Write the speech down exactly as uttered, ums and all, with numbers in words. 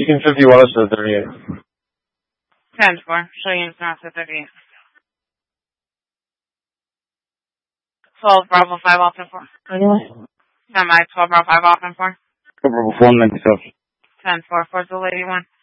Beacon fifty Wallace to thirty-eight. ten four. Show units now to thirty-eight. twelve Bravo five Alpha four. Semi twelve Bravo five Alpha four. Bravo four ninety-seven. ten four. four Zulu eighty-one.